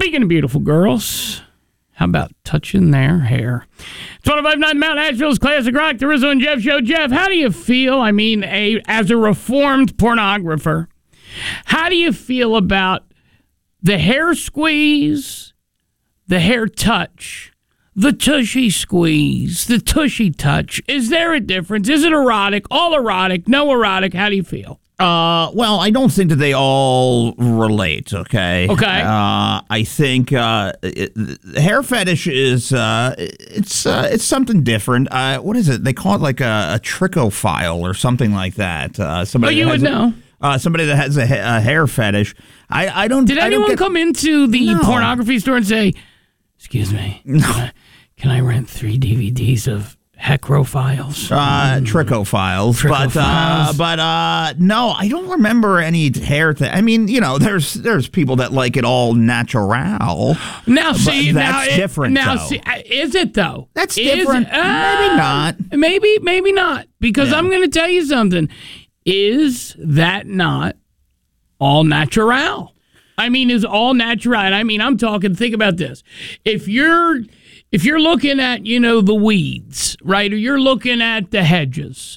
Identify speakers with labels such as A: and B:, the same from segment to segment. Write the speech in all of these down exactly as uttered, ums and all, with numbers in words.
A: Speaking of beautiful girls, how about touching their hair? twenty-five point nine Mount Asheville's Classic Rock, the Rizzo and Jeff Show. Jeff, how do you feel, I mean, a as a reformed pornographer, how do you feel about the hair squeeze, the hair touch, the tushy squeeze, the tushy touch? Is there a difference? Is it erotic, all erotic, no erotic? How do you feel?
B: Uh, well, I don't think that they all relate, okay?
A: Okay.
B: Uh, I think uh, it, the hair fetish is, uh, it's uh, it's something different. Uh, what is it? They call it like a, a trichophile or something like that. Uh, somebody
A: Oh, you
B: that has
A: would
B: a-
A: know.
B: Uh, somebody that has a, ha- a hair fetish. I, I don't.
A: Did
B: I don't
A: anyone
B: get,
A: come into the
B: No.
A: pornography store and say, excuse me, can, I, can I rent three D V Ds of Hecrophiles?
B: Uh, trichophiles, but uh,
A: Trichophiles.
B: but uh, no, I don't remember any hair thing. I mean, you know, there's there's people that like it all natural.
A: Now, see,
B: But
A: now
B: that's
A: it-
B: different,
A: Now,
B: though.
A: see, uh, is it though?
B: That's
A: Is
B: different.
A: it-
B: Maybe not.
A: Maybe, maybe not. Because
B: Yeah.
A: I'm going to tell you something. Is that not all natural? I mean, is all natural? And I mean, I'm talking. Think about this. If you're if you're looking at, you know, the weeds, right, or you're looking at the hedges,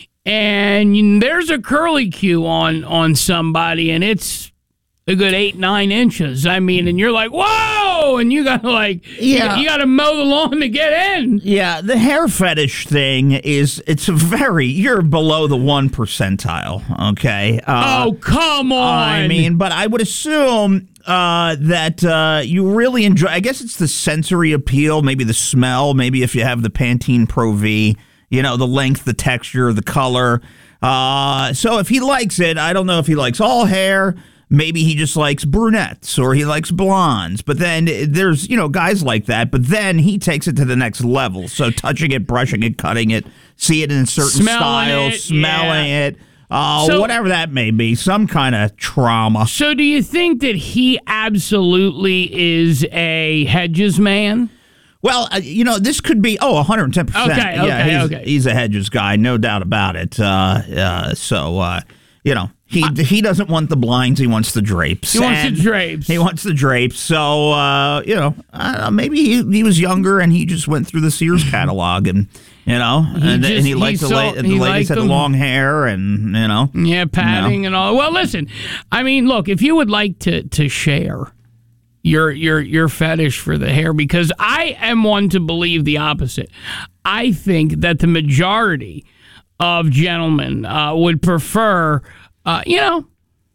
A: and you- there's a curly Q on on somebody, and it's a good eight, nine inches. I mean, and you're like, whoa, and you got to like,
B: Yeah.
A: you, you got to mow the lawn to get in.
B: Yeah, the hair fetish thing is, it's a very, you're below the one percentile, okay? Uh,
A: Oh, come on.
B: I mean, but I would assume uh, that uh, you really enjoy, I guess it's the sensory appeal, maybe the smell, maybe if you have the Pantene Pro V, you know, the length, the texture, the color. Uh, so if he likes it, I don't know if he likes all hair. Maybe he just likes brunettes or he likes blondes. But then there's, you know, guys like that. But then he takes it to the next level. So touching it, brushing it, cutting it, see it in a certain
A: Smelling
B: style,
A: it,
B: smelling
A: yeah.
B: it, uh,
A: So-
B: whatever that may be, some kind of trauma.
A: So do you think that he absolutely is a Hedges man?
B: Well, uh, you know, this could be, oh, one hundred ten percent.
A: Okay,
B: yeah,
A: okay,
B: he's,
A: okay.
B: he's a Hedges guy, no doubt about it. Uh, uh, so, uh, you know, he he doesn't want the blinds, he wants the drapes.
A: He wants the
B: And
A: drapes.
B: He wants the drapes. So, uh, you know, I don't know, maybe he, he was younger and he just went through the Sears catalog and, you know, and,
A: just-
B: and he
A: he
B: liked the,
A: saw-
B: la- the
A: he
B: ladies
A: liked
B: had the
A: them.
B: long hair and, you know.
A: Yeah, padding
B: No.
A: and all. Well, listen, I mean, look, if you would like to to share your your your fetish for the hair, because I am one to believe the opposite. I think that the majority of gentlemen uh, would prefer, uh, you know,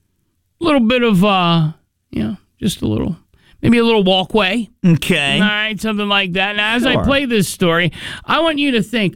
A: a little bit of, uh, you know, just a little, maybe a little walkway.
B: Okay.
A: All right, something like that. Now, as I
B: Sure.
A: play this story, I want you to think,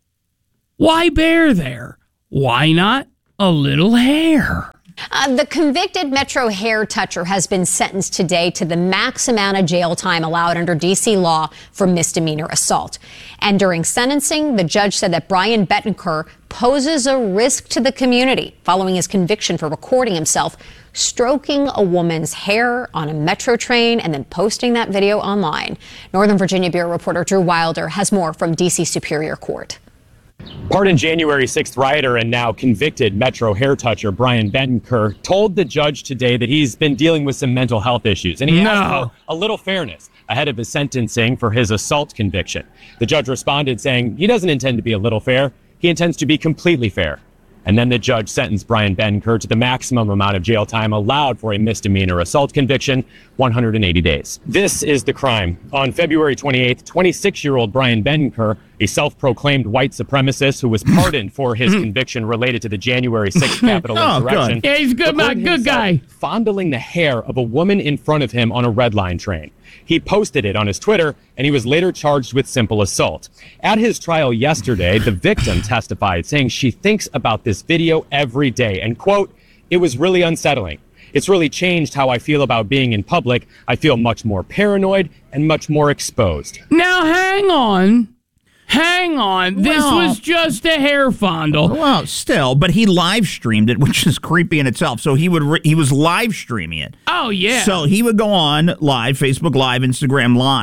A: why bear there? Why not a little hair?
C: Uh, the convicted Metro hair toucher has been sentenced today to the max amount of jail time allowed under D C law for misdemeanor assault. And during sentencing, the judge said that Brian Bettencourt poses a risk to the community following his conviction for recording himself stroking a woman's hair on a Metro train and then posting that video online. Northern Virginia Bureau reporter Drew Wilder has more from D C Superior Court.
D: Pardoned January sixth rioter and now convicted Metro hair toucher Brian Bettencourt told the judge today that he's been dealing with some mental health issues, and he
A: No.
D: asked for a little fairness ahead of his sentencing for his assault conviction. The judge responded saying he doesn't intend to be a little fair, he intends to be completely fair. And then the judge sentenced Brian Bettencourt to the maximum amount of jail time allowed for a misdemeanor assault conviction, one hundred eighty days. This is the crime. On February twenty-eighth, twenty-six-year-old Brian Bettencourt, a self-proclaimed white supremacist who was pardoned for his conviction related to the January sixth Capitol
B: Oh, good.
D: insurrection.
A: Yeah, he's a good man,
D: recorded
A: good
D: himself
A: guy.
D: Fondling the hair of a woman in front of him on a Red Line train. He posted it on his Twitter, and he was later charged with simple assault. At his trial yesterday, the victim testified, saying she thinks about this video every day, and, quote, "It was really unsettling. It's really changed how I feel about being in public. I feel much more paranoid and much more exposed."
A: Now, hang on. Hang on. This
B: Well-
A: was just a hair fondle.
B: Well, still, but he live streamed it, which is creepy in itself. So he would re- he was live streaming it.
A: Oh, yeah.
B: So he would go on live, Facebook Live, Instagram Live,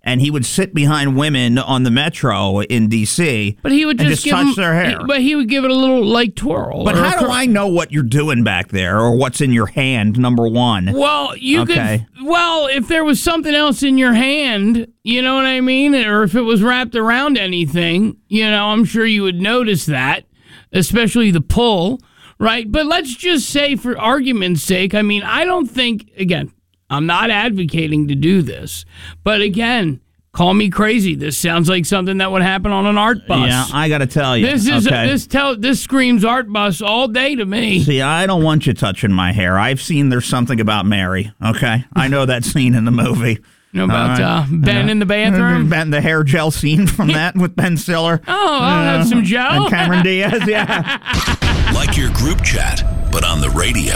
B: and he would sit behind women on the metro in D C
A: But he would just,
B: and just
A: give
B: touch
A: him,
B: their hair.
A: He, but he would give it a little like twirl.
B: But
A: or
B: how
A: a
B: do
A: cur-
B: I know what you're doing back there or what's in your hand, number one?
A: Well, you
B: Okay.
A: could. Well, if there was something else in your hand, you know what I mean, or if it was wrapped around anything, you know, I'm sure you would notice that, especially the pull, right? But let's just say, for argument's sake, I mean, I don't think. Again, I'm not advocating to do this, but again. Call me crazy. This sounds like something that would happen on an art bus.
B: Yeah, I got to tell you.
A: This is
B: okay.
A: this tell this screams art bus all day to me.
B: See, I don't want you touching my hair. I've seen There's Something About Mary, okay? I know that scene in the movie.
A: You know about
B: All right.
A: uh, Ben
B: Yeah.
A: in the bathroom?
B: Ben, the hair gel scene from that with Ben Stiller.
A: Oh, I'll have some gel.
B: And Cameron Diaz, yeah.
E: Like your group chat, but on the radio.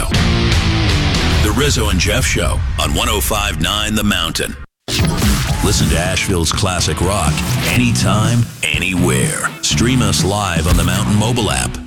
E: The Rizzo and Jeff Show on one oh five point nine The Mountain. Listen to Asheville's classic rock anytime, anywhere. Stream us live on the Mountain mobile app.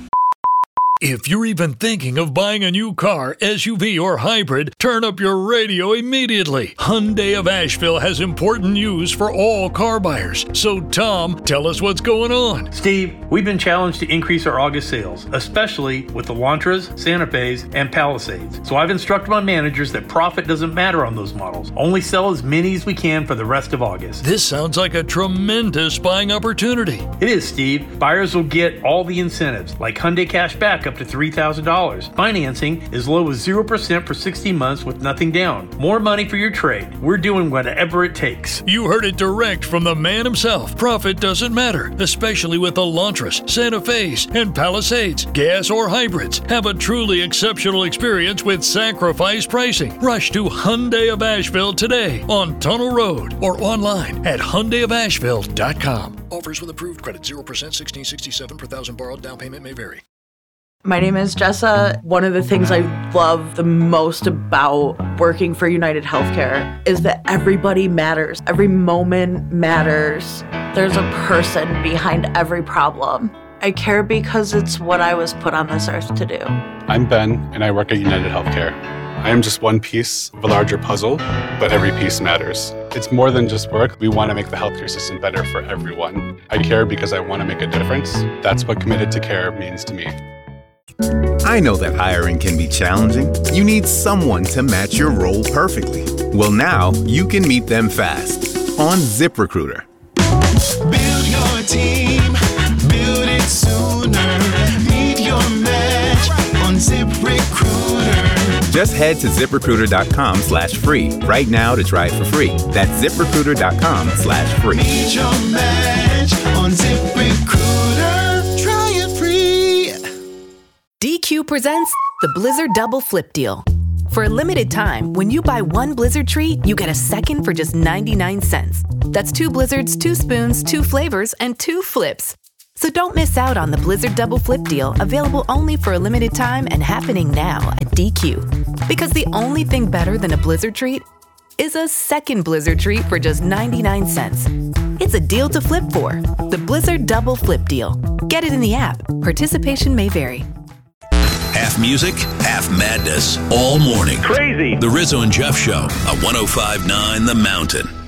F: If you're even thinking of buying a new car, S U V, or hybrid, turn up your radio immediately. Hyundai of Asheville has important news for all car buyers. So, Tom, tell us what's going on.
G: Steve, we've been challenged to increase our August sales, especially with the Elantras, Santa Fe's, and Palisades. So I've instructed my managers that profit doesn't matter on those models. Only sell as many as we can for the rest of August.
F: This sounds like a tremendous buying opportunity.
G: It is, Steve. Buyers will get all the incentives, like Hyundai Cash Back up to three thousand dollars. Financing as low as zero percent for sixty months with nothing down. More money for your trade. We're doing whatever it takes.
F: You heard it direct from the man himself. Profit doesn't matter, especially with Elantras, Santa Fe's, and Palisades. Gas or hybrids. Have a truly exceptional experience with sacrifice pricing. Rush to Hyundai of Asheville today on Tunnel Road or online at Hyundai of Asheville dot com. Offers with approved credit zero percent, sixteen sixty-seven per thousand borrowed. Down payment may vary.
H: My name is Jessa. One of the things I love the most about working for United Healthcare is that everybody matters. Every moment matters. There's a person behind every problem. I care because it's what I was put on this earth to do.
I: I'm Ben, and I work at United Healthcare. I am just one piece of a larger puzzle, but every piece matters. It's more than just work. We want to make the healthcare system better for everyone. I care because I want to make a difference. That's what Committed to Care means to me.
J: I know that hiring can be challenging. You need someone to match your role perfectly. Well, now you can meet them fast on ZipRecruiter.
K: Build your team, build it sooner. Meet your match on ZipRecruiter.
J: Just head to ZipRecruiter.com slash free right now to try it for free. That's ZipRecruiter.com slash free.
K: Meet your match on ZipRecruiter. Try it free.
L: D Q presents the Blizzard Double Flip Deal. For a limited time, when you buy one Blizzard treat, you get a second for just ninety-nine cents. That's two Blizzards, two spoons, two flavors, and two flips. So don't miss out on the Blizzard Double Flip Deal, available only for a limited time and happening now at D Q. Because the only thing better than a Blizzard treat is a second Blizzard treat for just ninety-nine cents. It's a deal to flip for. The Blizzard Double Flip Deal. Get it in the app. Participation may vary.
E: Half music, half madness, all morning.
M: Crazy.
E: The Rizzo and Jeff Show on one oh five point nine The Mountain.